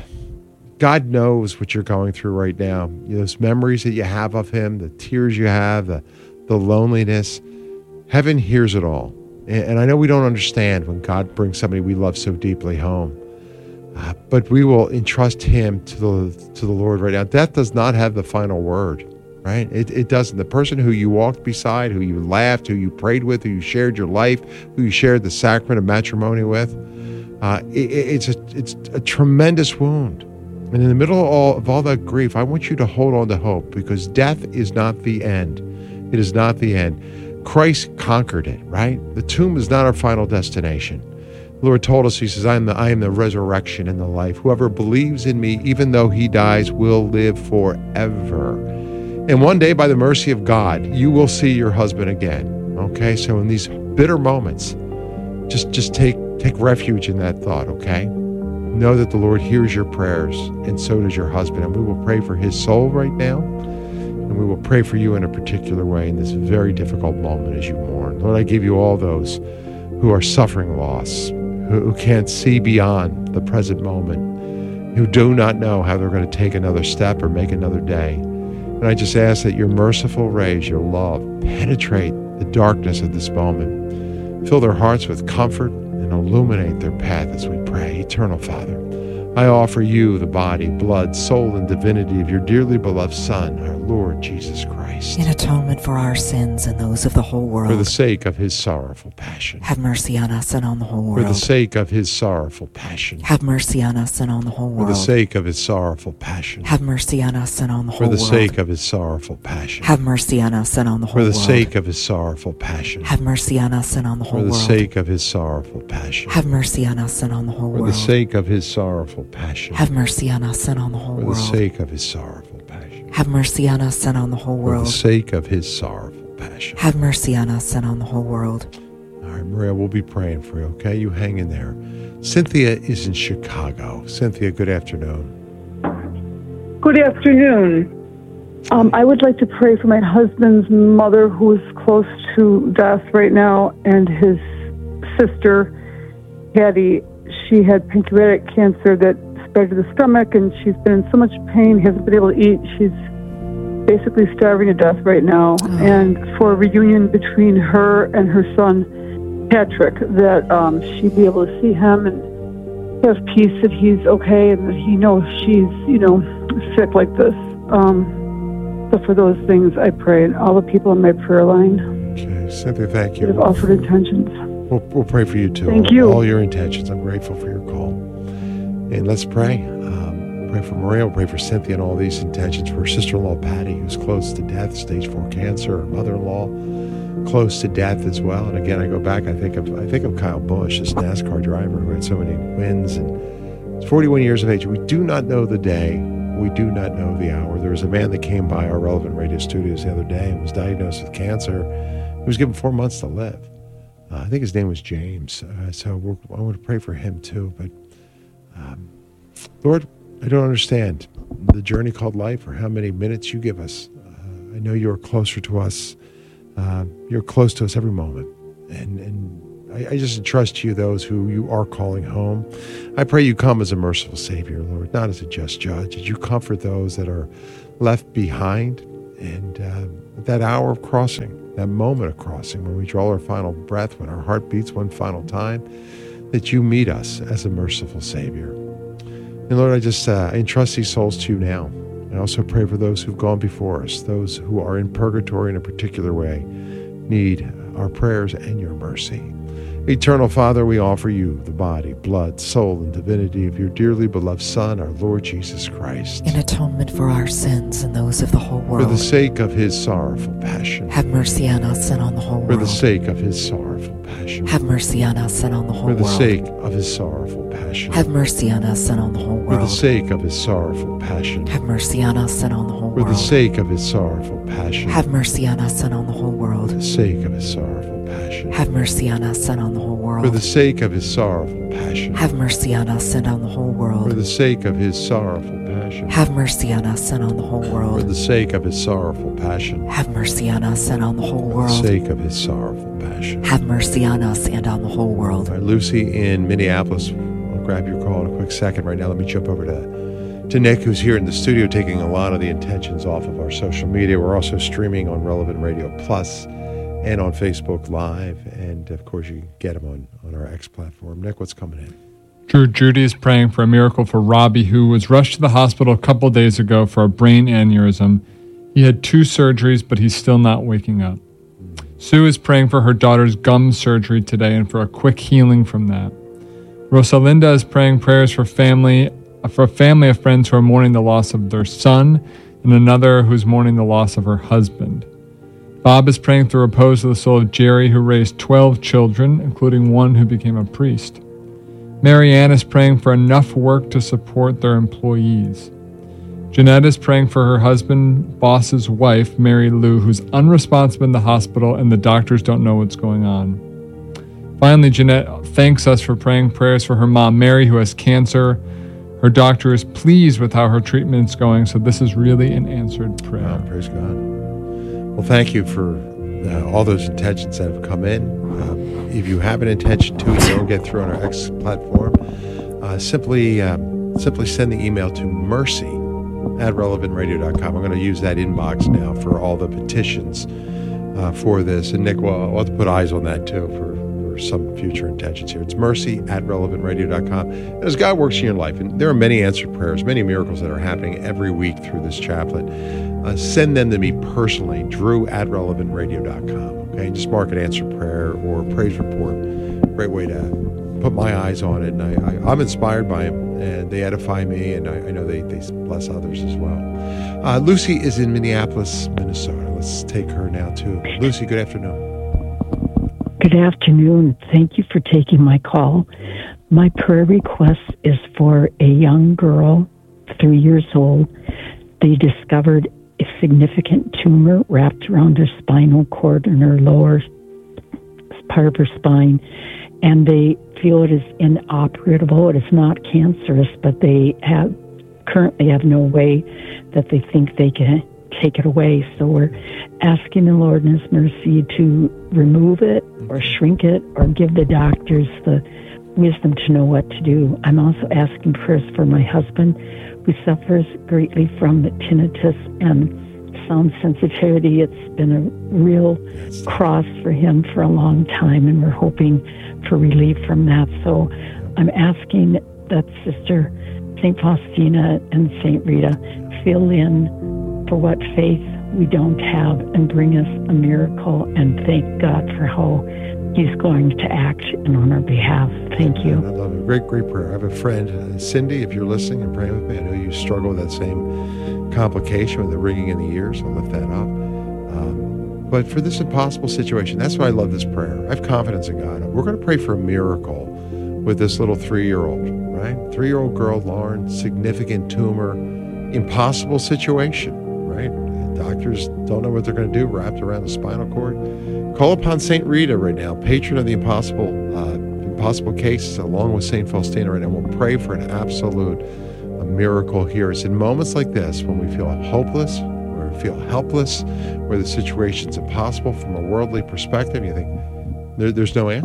God knows what you're going through right now. You know, those memories that you have of him, the tears you have, the, the loneliness. Heaven hears it all. And I know we don't understand when God brings somebody we love so deeply home, uh, but we will entrust him to the to the Lord right now. Death does not have the final word, right? It, it doesn't. The person who you walked beside, who you laughed, who you prayed with, who you shared your life, who you shared the sacrament of matrimony with, uh, it, it's a it's a tremendous wound. And in the middle of all, of all that grief, I want you to hold on to hope, because death is not the end. It is not the end. Christ conquered it, right? The tomb is not our final destination. The Lord told us, he says, I am the, I am the resurrection and the life. Whoever believes in me, even though he dies, will live forever. And one day, by the mercy of God, you will see your husband again. Okay? So in these bitter moments, just, just take, take refuge in that thought, okay? Know that the Lord hears your prayers, and so does your husband. And we will pray for his soul right now. And we will pray for you in a particular way in this very difficult moment as you mourn. Lord, I give you all those who are suffering loss, who, who can't see beyond the present moment, who do not know how they're going to take another step or make another day. And I just ask that your merciful rays, your love, penetrate the darkness of this moment. Fill their hearts with comfort and illuminate their path as we pray. Eternal Father, I offer you the body, blood, soul, and divinity of your dearly beloved Son, our Lord Jesus Christ, in atonement for our sins and those of the whole world. For the sake of his sorrowful passion. Have mercy on us and on the whole world. For the sake of his sorrowful passion. Have mercy on us and on the whole world. For the sake of his sorrowful passion. Have mercy on us and on the whole world. For the world. sake of his sorrowful passion. Have mercy on us and on the whole world. For the sake of his sorrowful passion. Have mercy on us and on the whole world. For the sake of his sorrowful passion. Have mercy on us and on the whole world. For the sake of his sorrowful passion. Have mercy on us and on the whole world. world. For the sake of his sorrowful passion. Have mercy on us and on the whole world. For the sake of his sorrowful passion. Have mercy on us and on the whole world. All right, Maria, we'll be praying for you, okay? You hang in there. Cynthia is in Chicago. Cynthia, good afternoon. Good afternoon. Um, I would like to pray for my husband's mother, who is close to death right now, and his sister, Hattie. She had pancreatic cancer that spread to the stomach, and she's been in so much pain, hasn't been able to eat. She's basically starving to death right now. Oh. And for a reunion between her and her son, Patrick, that um, she'd be able to see him and have peace that he's okay and that he knows she's, you know, sick like this. Um, so for those things, I pray, and all the people on my prayer line. Okay, Cynthia, thank you. Have offered intentions. We'll, we'll pray for you too. Thank all, you. All your intentions. I'm grateful for your call. And let's pray. Um, pray for Maria. We'll pray for Cynthia and all these intentions. For her sister-in-law, Patty, who's close to death, stage four cancer. Her mother-in-law, close to death as well. And again, I go back. I think of I think of Kyle Bush, this NASCAR driver who had so many wins, and he's forty-one years of age. We do not know the day. We do not know the hour. There was a man that came by our Relevant Radio studios the other day and was diagnosed with cancer. He was given four months to live. Uh, I think his name was James. Uh, so we're, I want to pray for him too. But um, Lord, I don't understand the journey called life or how many minutes you give us. Uh, I know you're closer to us. Uh, you're close to us every moment. And, and I, I just entrust to you those who you are calling home. I pray you come as a merciful Savior, Lord, not as a just judge. That you comfort those that are left behind. And uh, that hour of crossing, that moment of crossing, when we draw our final breath, when our heart beats one final time, that you meet us as a merciful Savior. And Lord, I just uh, I entrust these souls to you now. I also pray for those who've gone before us, those who are in purgatory in a particular way, need our prayers and your mercy. Eternal Father, we offer you the body, blood, soul, and divinity of your dearly beloved Son, our Lord Jesus Christ. In atonement for our sins and those of the whole world. For the sake of his sorrowful passion. Have mercy on us and on the whole world. For the sake of his sorrowful passion. Have mercy on us and on the whole world. For the sake of his sorrowful passion. Have mercy on us and on the whole world. For the sake of his sorrowful passion. Have mercy on us and on the whole world. For the sake of his sorrowful passion. Have mercy on us and on the whole world. For the sake of his sorrowful passion. Have mercy on us and on the whole world. For the sake of his sorrowful passion. Have mercy on us and on the whole world. For the sake of his sorrowful passion. Have mercy on us and on the whole world. For the sake of his sorrowful passion. Have mercy on us and on the whole world. For the sake of his sorrowful passion. Have mercy on us and on the whole world. All right, Lucy in Minneapolis, I'll grab your call in a quick second. Right now, let me jump over to, to Nick, who's here in the studio taking a lot of the intentions off of our social media. We're also streaming on Relevant Radio Plus and on Facebook Live. And, of course, you can get them on, on our X platform. Nick, what's coming in? Drew, Judy is praying for a miracle for Robbie, who was rushed to the hospital a couple days ago for a brain aneurysm. He had two surgeries, but he's still not waking up. Mm. Sue is praying for her daughter's gum surgery today and for a quick healing from that. Rosalinda is praying prayers for family, for a family of friends who are mourning the loss of their son and another who's mourning the loss of her husband. Bob is praying for repose of the soul of Jerry, who raised twelve children, including one who became a priest. Marianne is praying for enough work to support their employees. Jeanette is praying for her husband, boss's wife, Mary Lou, who's unresponsive in the hospital and the doctors don't know what's going on. Finally, Jeanette thanks us for praying prayers for her mom, Mary, who has cancer. Her doctor is pleased with how her treatment is going, so this is really an answered prayer. Wow, praise God. Well, thank you for uh, all those intentions that have come in. Um, if you have an intention to, you don't get through on our X platform, uh, simply um, simply send the email to mercy at relevant radio dot com. I'm going to use that inbox now for all the petitions uh, for this. And Nick, well, I'll have to put eyes on that too for, for some future intentions here. It's mercy at relevant radio dot com. And as God works in your life, and there are many answered prayers, many miracles that are happening every week through this chaplet, uh, send them to me personally, drew at relevant radio dot com. Okay, just mark it answered prayer or praise report. Great way to put my eyes on it. And I, I, I'm inspired by them, and they edify me, and I, I know they, they bless others as well. Uh, Lucy is in Minneapolis, Minnesota. Let's take her now, too. Lucy, good afternoon. Good afternoon. Thank you for taking my call. My prayer request is for a young girl, three years old. They discovered a significant tumor wrapped around her spinal cord in her lower part of her spine, and they feel it is inoperable. It is not cancerous, but they have currently have no way that they think they can take it away. So we're asking the Lord in His mercy to remove it or shrink it or give the doctors the wisdom to know what to do. I'm also asking prayers for my husband, who suffers greatly from tinnitus and sound sensitivity. It's been a real cross for him for a long time, and we're hoping for relief from that. So I'm asking that Sister Saint Faustina and Saint Rita fill in for what faith we don't have and bring us a miracle, and thank God for how He's going to act and on our behalf. Thank you. I love it. Great, great prayer. I have a friend, uh, Cindy, if you're listening and praying with me, I know you struggle with that same complication with the ringing in the ears. I'll lift that up. Um, but for this impossible situation, that's why I love this prayer. I have confidence in God. We're going to pray for a miracle with this little three-year-old, right? Three-year-old girl, Lauren, significant tumor, impossible situation, right? Doctors don't know what they're going to do, wrapped around the spinal cord. Call upon Saint Rita right now, patron of the impossible uh, impossible cases, along with Saint Faustina right now. We'll pray for an absolute a miracle here. It's in moments like this when we feel hopeless, where we feel helpless, where the situation's impossible from a worldly perspective. You think there, there's no answer.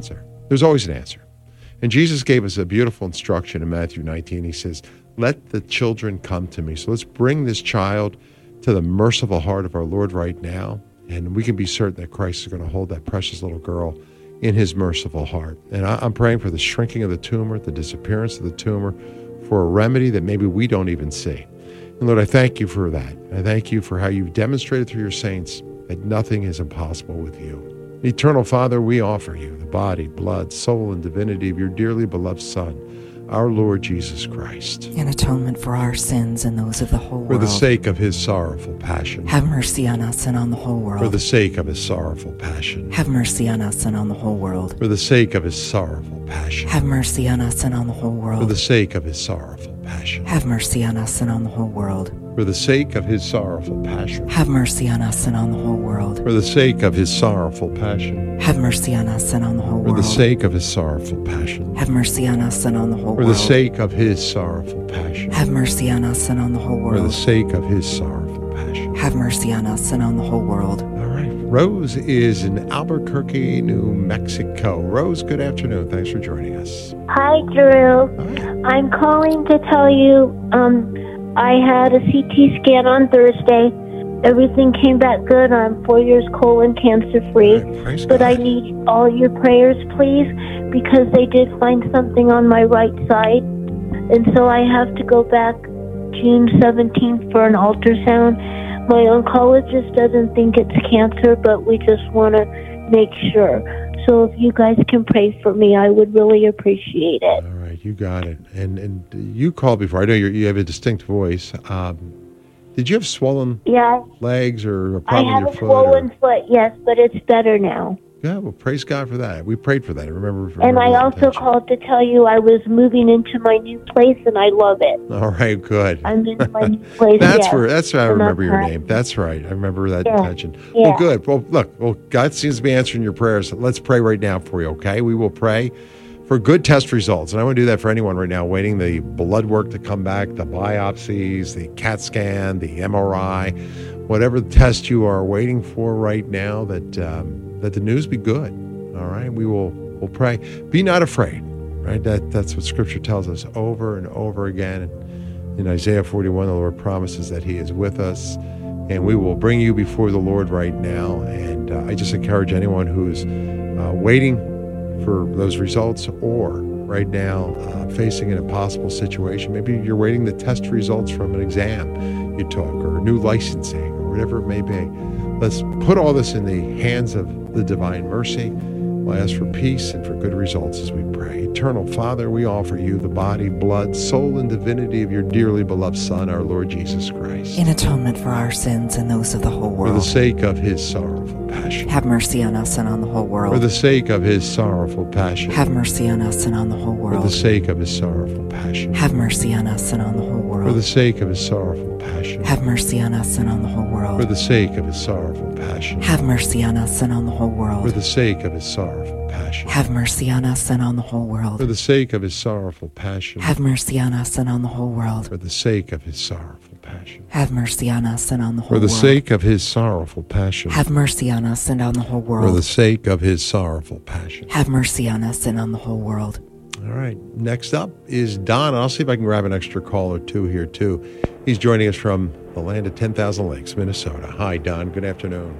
There's always an answer. And Jesus gave us a beautiful instruction in Matthew nineteen. He says, let the children come to me. So let's bring this child to the merciful heart of our Lord right now. And we can be certain that Christ is going to hold that precious little girl in his merciful heart. And I, I'm praying for the shrinking of the tumor, the disappearance of the tumor, for a remedy that maybe we don't even see. And Lord, I thank you for that. I thank you for how you've demonstrated through your saints that nothing is impossible with you. Eternal Father, we offer you the body, blood, soul, and divinity of your dearly beloved Son, our Lord Jesus Christ. In atonement for our sins and those of the whole world. For the sake of his sorrowful passion. Have mercy on us and on the whole world. For the sake of his sorrowful passion. Have mercy on us and on the whole world. For the sake of his sorrowful passion. Have mercy on us and on the whole world. For the sake of his sorrowful passion. Have mercy on us and on the whole world. For the sake of his sorrowful passion. Have mercy on us and on the whole world. For the sake of his sorrowful passion. Have mercy on us and on the whole world. For the sake of his sorrowful passion. Have mercy on us and on the whole world. For the sake of his sorrowful passion. Have mercy on us and on the whole world. For the sake of his sorrowful passion. Have mercy on us and on the whole world. All right. Rose is in Albuquerque, New Mexico. Rose, good afternoon. Thanks for joining us. Hi, Drew. Hi. I'm calling to tell you um, I had a C T scan on Thursday. Everything came back good. I'm four years colon cancer free. Right, but I need all your prayers, please, because they did find something on my right side. And so I have to go back June seventeenth for an ultrasound. My oncologist doesn't think it's cancer, but we just want to make sure. So if you guys can pray for me, I would really appreciate it. All right, you got it. And and you called before. I know you're, you have a distinct voice. Um, did you have swollen yeah. legs or a I problem have with a your foot? swollen or? foot, yes, but it's better now. Yeah, well, praise God for that. We prayed for that. I remember. remember and I that also intention. called to tell you I was moving into my new place, and I love it. All right, good. I'm in my new place. That's yes. where. That's where I And remember I'm your happy. name. That's right. I remember that Yeah. intention. Yeah. Well, good. Well, look. Well, God seems to be answering your prayers. Let's pray right now for you. Okay, we will pray for good test results, and I want to do that for anyone right now waiting the blood work to come back, the biopsies, the CAT scan, the M R I, whatever test you are waiting for right now. That um, that the news be good. All right, we will we'll pray. Be not afraid. Right, that that's what Scripture tells us over and over again. And in Isaiah forty-one, the Lord promises that He is with us, and we will bring you before the Lord right now. And uh, I just encourage anyone who's uh, waiting for those results, or right now uh, facing an impossible situation. Maybe you're waiting the test results from an exam you took, or new licensing, or whatever it may be. Let's put all this in the hands of the divine mercy. We'll ask for peace and for good results as we pray. Eternal Father, we offer you the body, blood, soul, and divinity of your dearly beloved Son, our Lord Jesus Christ. In atonement for our sins and those of the whole world. For the sake of his sorrowful passion. Have mercy on us and on the whole world. For the sake of his sorrowful passion. Have mercy on us and on the whole world. For the sake of his sorrowful passion. Have mercy on us and on the whole world. For the sake of his sorrowful passion. Have mercy on us and on the whole world. For the sake of his sorrowful passion. Have mercy on us and on the whole world. For the sake of his sorrowful passion. Have mercy on us and on the whole world. For the sake of his sorrowful passion. Have mercy on us and on the whole world. For the sake of his sorrowful passion. Have mercy on us and on the whole For the world. sake of his sorrowful passion. Have mercy on us and on the whole world. For the sake of his sorrowful passion. Have mercy on us and on the whole world. All right. Next up is Don. I'll see if I can grab an extra call or two here, too. He's joining us from the land of ten thousand Lakes, Minnesota. Hi, Don. Good afternoon.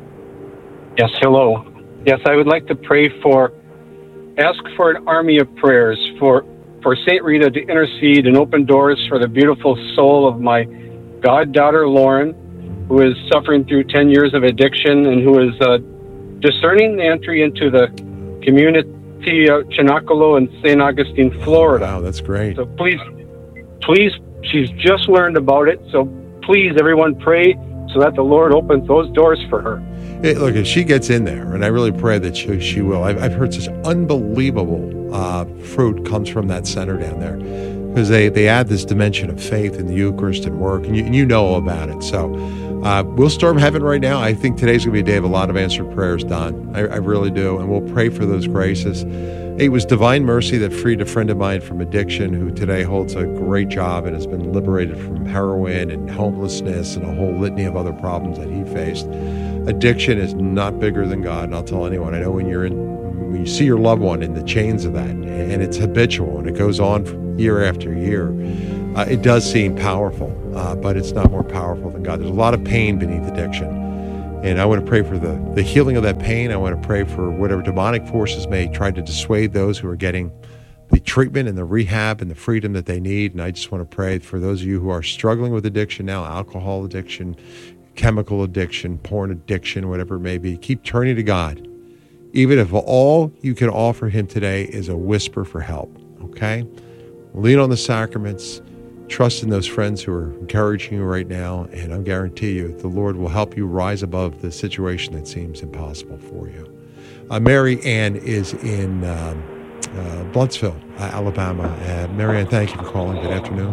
Yes, hello. Yes, I would like to pray for, ask for an army of prayers for, for Saint Rita to intercede and open doors for the beautiful soul of my goddaughter, Lauren, who is suffering through ten years of addiction and who is uh, discerning the entry into the community of Chinacolo in Saint Augustine, Florida. Wow, that's great. So please, please, she's just learned about it, so please, everyone pray so that the Lord opens those doors for her. Hey, look, if she gets in there, and I really pray that she, she will, I've, I've heard such unbelievable uh, fruit comes from that center down there, because they, they add this dimension of faith in the Eucharist and work, and you, and you know all about it. So uh, we'll storm heaven right now. I think today's going to be a day of a lot of answered prayers, Don. I, I really do, and we'll pray for those graces. It was divine mercy that freed a friend of mine from addiction, who today holds a great job and has been liberated from heroin and homelessness and a whole litany of other problems that he faced. Addiction is not bigger than God, and I'll tell anyone, I know when you're in when you see your loved one in the chains of that, and it's habitual and it goes on from year after year, uh, it does seem powerful, uh, but it's not more powerful than God. There's a lot of pain beneath addiction. And I want to pray for the, the healing of that pain. I want to pray for whatever demonic forces may try to dissuade those who are getting the treatment and the rehab and the freedom that they need. And I just want to pray for those of you who are struggling with addiction now, alcohol addiction, chemical addiction, porn addiction, whatever it may be. Keep turning to God. Even if all you can offer him today is a whisper for help, okay? Lean on the sacraments. Trust in those friends who are encouraging you right now, and I guarantee you the Lord will help you rise above the situation that seems impossible for you. Uh, Mary Ann is in um, uh, Blountsville, uh, Alabama. Uh, Mary Ann, thank you for calling. Good afternoon.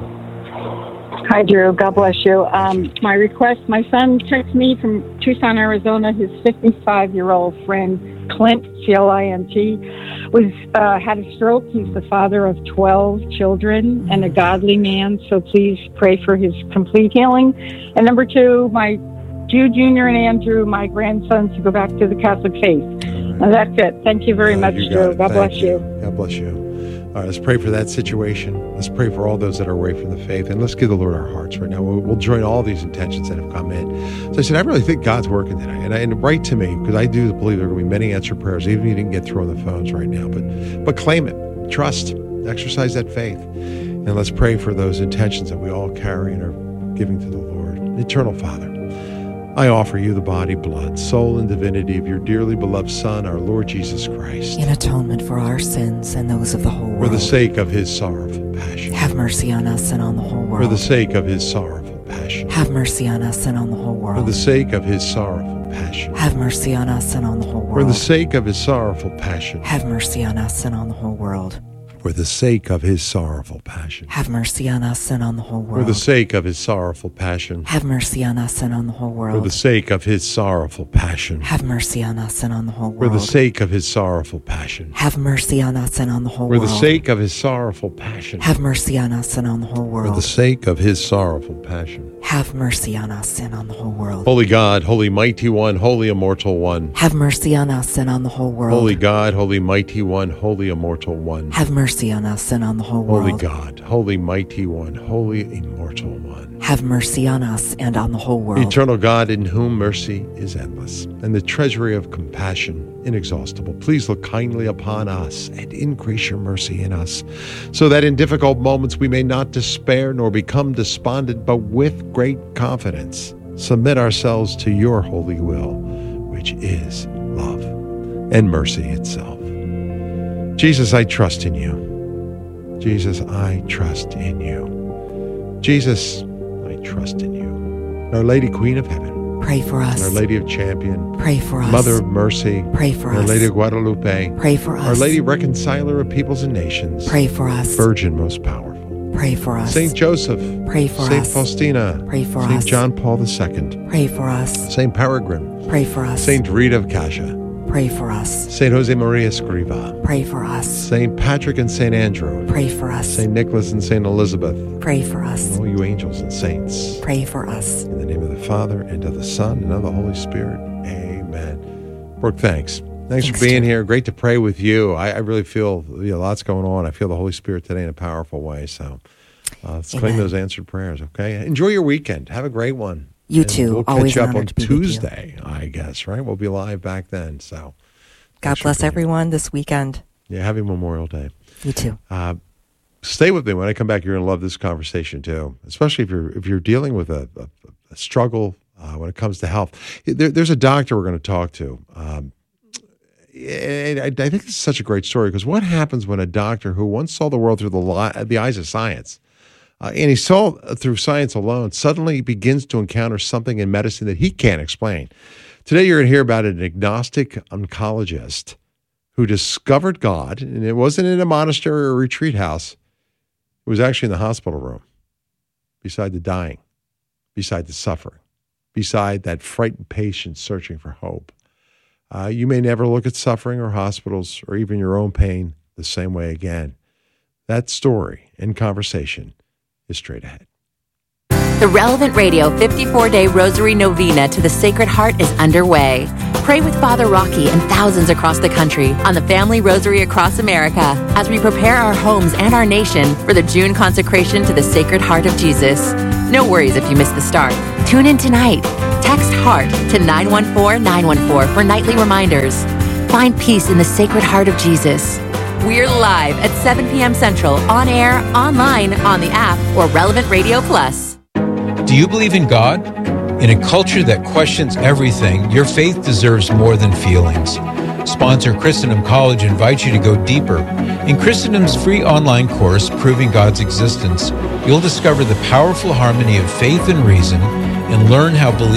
Hi, Drew. God bless you. Um, my request, my son texted me from Tucson, Arizona. His fifty-five-year-old friend, Clint, C L I N T, was uh, had a stroke. He's the father of twelve children and a godly man, so please pray for his complete healing. And number two, my Jude Junior and Andrew, my grandsons, to go back to the Catholic faith. And that's it. Thank you very uh, much, you Drew. God Thank bless you. you. God bless you. All right, let's pray for that situation. Let's pray for all those that are away from the faith. And let's give the Lord our hearts right now. We'll, we'll join all these intentions that have come in. So I said, I really think God's working today. And, I, and write to me, because I do believe there are going to be many answered prayers, even if you didn't get through on the phones right now. But, but claim it. Trust. Exercise that faith. And let's pray for those intentions that we all carry and are giving to the Lord. Eternal Father, I offer you the body, blood, soul, and divinity of your dearly beloved Son, our Lord Jesus Christ, in atonement for our sins and those of the whole world. For the sake of his sorrowful passion. Have mercy on us and on the whole world. For the sake of his sorrowful passion. Have mercy on us and on the whole world. For the sake of his sorrowful passion. Have mercy on us and on the whole world. For the sake of his sorrowful passion. Have mercy on us and on the whole world. For the sake of his sorrowful passion. Have mercy on us and on the whole world. For the sake of his sorrowful passion. Have mercy on us and on the whole world. For the sake of his sorrowful passion. Have mercy on us and on the whole world. For the sake of his sorrowful passion. Have mercy on us and on the whole For world. the sake of his sorrowful passion. Have mercy on us and on the whole world. For the sake of his sorrowful passion. Have mercy on us and on the whole world. Holy God, holy mighty one, holy immortal one. Have mercy on us and on the whole world. Holy God, holy mighty one, holy immortal one. Have mercy on us and on the whole world. Holy God, holy mighty one, holy immortal one. Have mercy on us and on the whole world. Eternal God, in whom mercy is endless, and the treasury of compassion inexhaustible, please look kindly upon us and increase your mercy in us, so that in difficult moments we may not despair nor become despondent, but with great confidence submit ourselves to your holy will, which is love and mercy itself. Jesus, I trust in you. Jesus, I trust in you. Jesus, I trust in you. Our Lady Queen of Heaven, pray for us. Our Lady of Champion, pray for us. Mother of Mercy, pray for Our us. Our Lady of Guadalupe, pray for us. Our Lady Reconciler of Peoples and Nations, pray for us. Virgin most powerful, pray for us. Saint Joseph, pray for Saint us. Faustina, pray for Saint us. John Paul the Second, pray for us. Saint Peregrine, pray for us. Saint Rita of Cascia, pray for us. Saint Jose Maria Escriva, pray for us. Saint Patrick and Saint Andrew, pray for us. Saint Nicholas and Saint Elizabeth, pray for us. All you angels and saints, pray for us. In the name of the Father, and of the Son, and of the Holy Spirit. Amen. Brooke, thanks. Thanks, thanks for being Jim. here. Great to pray with you. I, I really feel you know, lots going on. I feel the Holy Spirit today in a powerful way. So uh, let's Amen. claim those answered prayers, okay? Enjoy your weekend. Have a great one. You and too. We'll Always catch up on to be Tuesday, I guess, right? We'll be live back then. So God bless everyone this weekend. Yeah, happy Memorial Day. You too. Uh, stay with me when I come back. You're going to love this conversation too, especially if you're if you're dealing with a, a, a struggle uh, when it comes to health. There, there's a doctor we're going to talk to. Um, and I, I think this is such a great story because what happens when a doctor who once saw the world through the li- the eyes of science, uh, and he saw through science alone, suddenly begins to encounter something in medicine that he can't explain. Today, you're going to hear about an agnostic oncologist who discovered God, and it wasn't in a monastery or a retreat house. It was actually in the hospital room, beside the dying, beside the suffering, beside that frightened patient searching for hope. Uh, you may never look at suffering or hospitals or even your own pain the same way again. That story and conversation is straight ahead. The Relevant Radio fifty-four day Rosary Novena to the Sacred Heart is underway. Pray with Father Rocky and thousands across the country on the Family Rosary across America as we prepare our homes and our nation for the June consecration to the Sacred Heart of Jesus. No worries if you missed the start. Tune in tonight. Text HEART to nine one four nine one four for nightly reminders. Find peace in the Sacred Heart of Jesus. We're live at seven p.m. Central, on air, online, on the app, or Relevant Radio Plus. Do you believe in God? In a culture that questions everything, your faith deserves more than feelings. Sponsor Christendom College invites you to go deeper. In Christendom's free online course, Proving God's Existence, you'll discover the powerful harmony of faith and reason and learn how belief